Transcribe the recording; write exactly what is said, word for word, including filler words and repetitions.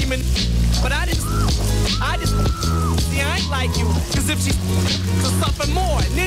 screaming, but I didn't, I just, see, I ain't like you, cause if she to something more,